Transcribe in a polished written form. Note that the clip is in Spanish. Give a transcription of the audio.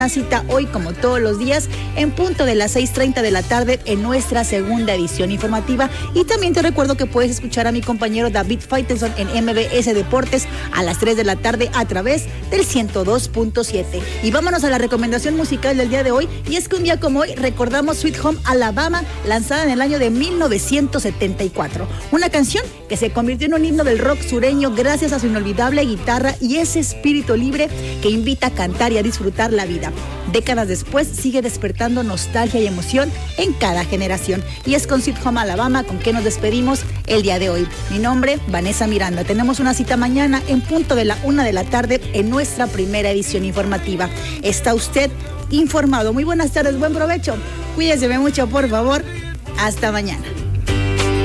Una cita hoy, como todos los días, en punto de las 6:30 de la tarde en nuestra segunda edición informativa. Y también te recuerdo que puedes escuchar a mi compañero David Faitelson en MBS Deportes a las 3 de la tarde a través del 102.7. Y vámonos a la recomendación musical del día de hoy. Y es que un día como hoy recordamos Sweet Home Alabama, lanzada en el año de 1974. Una canción que se convirtió en un himno del rock sureño gracias a su inolvidable guitarra y ese espíritu libre que invita a cantar y a disfrutar la vida. Décadas después sigue despertando nostalgia y emoción en cada generación. Y es con Sweet Home Alabama con que nos despedimos el día de hoy. Mi nombre, Vanessa Miranda. Tenemos una cita mañana en punto de la 1 de la tarde en nuestra primera edición informativa. Está usted informado. Muy buenas tardes, buen provecho. Cuídese mucho, por favor. Hasta mañana.